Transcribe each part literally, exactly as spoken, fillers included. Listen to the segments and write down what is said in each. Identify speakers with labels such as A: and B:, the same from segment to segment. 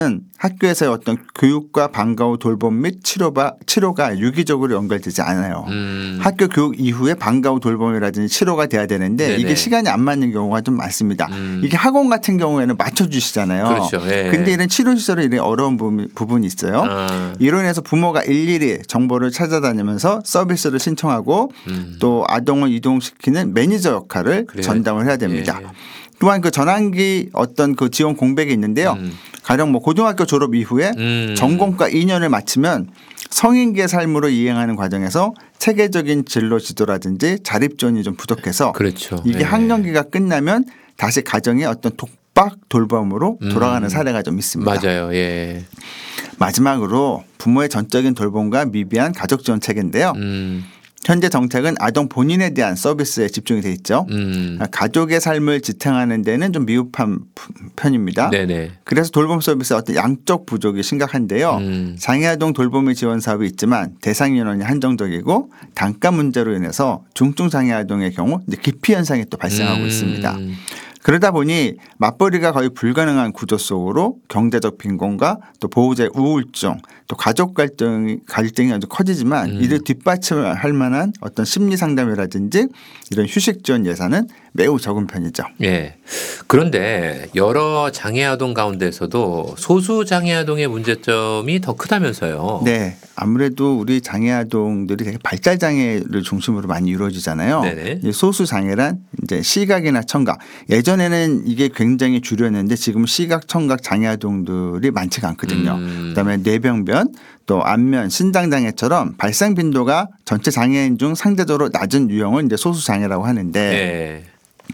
A: 학교에서의 어떤 교육과 방과 후 돌봄 및 치료가, 치료가 유기적으로 연결되지 않아요.
B: 음.
A: 학교 교육 이후에 방과 후 돌봄이라든지 치료가 돼야 되는데
B: 네네.
A: 이게 시간이 안 맞는 경우가 좀 많습니다.
B: 음.
A: 이게 학원 같은 경우에는 맞춰주시잖아요.
B: 그렇죠. 예.
A: 근데 이런 치료시설이 이런 어려운 부분, 부분이 있어요.
B: 아.
A: 이로 인해서 부모가 일일이 정보를 찾아다니면서 서비스를 신청하고
B: 음.
A: 또 아동을 이동시키는 매니저 역할을
B: 그래요.
A: 전담을 해야 됩니다.
B: 예.
A: 또한 그 전환기 어떤 그 지원 공백이 있는데요.
B: 음.
A: 가령 뭐 고등학교 졸업 이후에
B: 음.
A: 전공과 이 년을 마치면 성인기의 삶으로 이행하는 과정에서 체계적인 진로 지도라든지 자립 지원이 좀 부족해서
B: 그렇죠.
A: 이게
B: 예.
A: 학년기가 끝나면 다시 가정의 어떤 독박 돌봄으로 돌아가는
B: 음.
A: 사례가 좀 있습니다.
B: 맞아요. 예.
A: 마지막으로 부모의 전적인 돌봄과 미비한 가족 지원 체계인데요.
B: 음.
A: 현재 정책은 아동 본인에 대한 서비스에 집중이 돼 있죠.
B: 음.
A: 가족의 삶을 지탱하는 데는 좀 미흡한 편입니다.
B: 네네.
A: 그래서 돌봄 서비스의 어떤 양적 부족이 심각한데요.
B: 음.
A: 장애아동 돌봄의 지원 사업이 있지만 대상 인원이 한정적이고 단가 문제로 인해서 중증 장애아동의 경우 이제 기피 현상이 또 발생하고
B: 음.
A: 있습니다. 그러다 보니 맞벌이가 거의 불가능한 구조 속으로 경제적 빈곤과 또 보호자의 우울증 또 가족 갈등이, 갈등이 아주 커지지만
B: 음.
A: 이를 뒷받침할 만한 어떤 심리 상담이라든지 이런 휴식 지원 예산은 매우 적은 편이죠.
B: 예. 그런데 여러 장애아동 가운데서도 소수 장애아동의 문제점이 더 크다면서요.
A: 네. 아무래도 우리 장애아동들이 되게 발달 장애를 중심으로 많이 이루어지잖아요.
B: 네네.
A: 이 소수 장애란 이제 시각이나 청각. 예전에는 이게 굉장히 줄였는데 지금 시각, 청각 장애아동들이 많지가 않거든요.
B: 음.
A: 그다음에 뇌병변 또 안면, 신장 장애처럼 발생 빈도가 전체 장애인 중 상대적으로 낮은 유형을 이제 소수 장애라고 하는데
B: 예.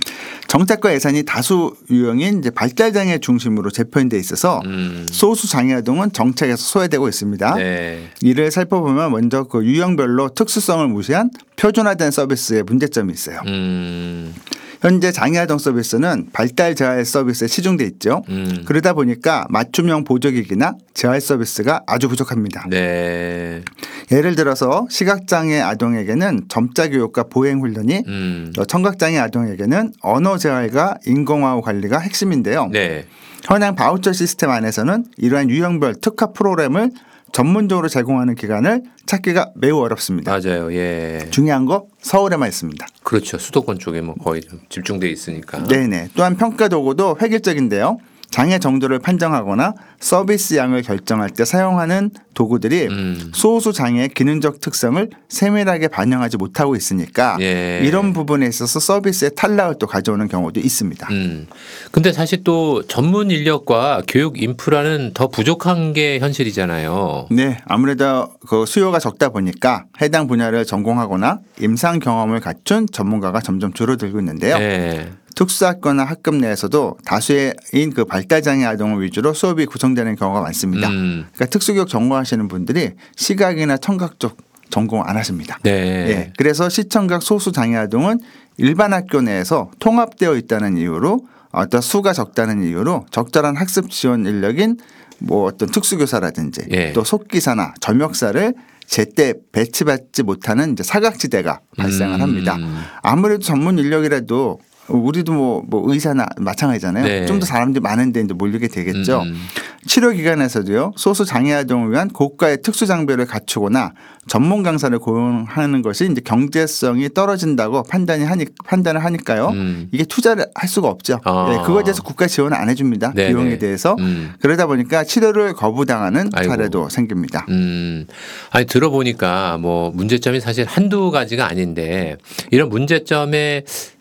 A: 정책과 예산이 다수 유형인 이제 발달 장애 중심으로 재편돼 있어서
B: 음.
A: 소수 장애아동은 정책에서 소외되고 있습니다.
B: 네.
A: 이를 살펴보면 먼저 그 유형별로 특수성을 무시한 표준화된 서비스의 문제점이 있어요.
B: 음.
A: 현재 장애아동 서비스는 발달 재활 서비스에 치중돼 있죠.
B: 음.
A: 그러다 보니까 맞춤형 보조기기나 재활 서비스가 아주 부족합니다.
B: 네.
A: 예를 들어서 시각장애 아동에게는 점자 교육과 보행 훈련이
B: 음.
A: 또 청각장애 아동에게는 언어 재활과 인공화후 관리가 핵심인데요.
B: 네.
A: 현행 바우처 시스템 안에서는 이러한 유형별 특화 프로그램을 전문적으로 제공하는 기관을 찾기가 매우 어렵습니다.
B: 맞아요. 예.
A: 중요한 거 서울에만 있습니다.
B: 그렇죠. 수도권 쪽에 뭐 거의 좀 집중돼 있으니까.
A: 네네. 또한 평가 도구도 획일적인데요. 장애 정도를 판정하거나 서비스 양을 결정할 때 사용하는 도구들이
B: 음.
A: 소수 장애의 기능적 특성을 세밀하게 반영하지 못하고 있으니까
B: 예.
A: 이런 부분에 있어서 서비스의 탈락을 또 가져오는 경우도 있습니다.
B: 음. 근데 사실 또 전문 인력과 교육 인프라는 더 부족한 게 현실이잖아요.
A: 네, 아무래도 그 수요가 적다 보니까 해당 분야를 전공하거나 임상 경험을 갖춘 전문가가 점점 줄어들고 있는데요.
B: 네.
A: 특수학교나 학급 내에서도 다수인 그 발달장애 아동을 위주로 수업이 구성되는 경우가 많습니다.
B: 음.
A: 그러니까 특수교육 전공하시는 분들이 시각이나 청각 쪽 전공 안 하십니다.
B: 네.
A: 예, 그래서 시청각 소수 장애 아동은 일반 학교 내에서 통합되어 있다는 이유로 어떤 수가 적다는 이유로 적절한 학습 지원 인력인 뭐 어떤 특수교사라든지
B: 예.
A: 또 속기사나 점역사를 제때 배치받지 못하는 이제 사각지대가 발생을 합니다.
B: 음.
A: 아무래도 전문 인력이라도 우리도 뭐, 뭐 의사나 마찬가지잖아요.
B: 네.
A: 좀 더 사람들이 많은데 이제 몰리게 되겠죠.
B: 음.
A: 치료 기관에서도요. 소수 장애 아동을 위한 고가의 특수 장비를 갖추거나 전문 강사를 고용하는 것이 이제 경제성이 떨어진다고 판단이 하니 판단을 하니까요.
B: 음.
A: 이게 투자를 할 수가 없죠.
B: 아.
A: 네, 그거에 대해서 국가 지원을 안 해줍니다.
B: 네네.
A: 비용에 대해서.
B: 음.
A: 그러다 보니까 치료를 거부당하는
B: 아이고.
A: 사례도 생깁니다.
B: 음. 아니 들어보니까 뭐 문제점이 사실 한두 가지가 아닌데 이런 문제점에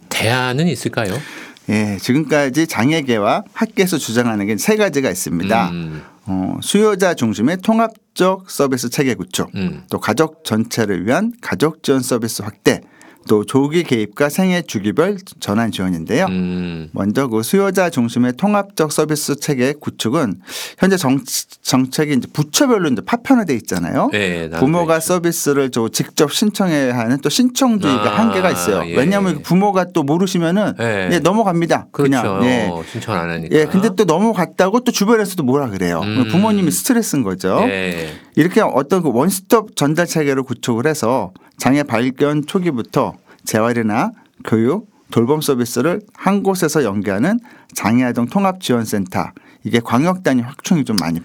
B: 대안은 있을까요?
A: 예, 지금까지 장애계와 학계에서 주장하는 게 세 가지가 있습니다.
B: 음.
A: 어, 수요자 중심의 통합적 서비스 체계 구축,
B: 음.
A: 또 가족 전체를 위한 가족 지원 서비스 확대, 또 조기 개입과 생애 주기별 전환 지원인데요.
B: 음.
A: 먼저 그 수요자 중심의 통합적 서비스 체계 구축은 현재 정, 정책이 이제 부처별로 이제 파편화돼 있잖아요.
B: 네,
A: 부모가 서비스를 저 직접 신청해야 하는 또 신청주의가
B: 아,
A: 한계가 있어요.
B: 예.
A: 왜냐하면 부모가 또 모르시면은
B: 네.
A: 예, 넘어갑니다.
B: 그렇죠.
A: 그냥 예.
B: 신청 안 하니까.
A: 예, 근데 또 넘어갔다고 또 주변에서도 뭐라 그래요.
B: 음.
A: 부모님이 스트레스인 거죠.
B: 네.
A: 이렇게 어떤 그 원스톱 전달 체계를 구축을 해서 장애 발견 초기부터 재활이나 교육, 돌봄 서비스를 한 곳에서 연계하는 장애아동 통합지원센터 이게 광역 단위 확충이 좀 많이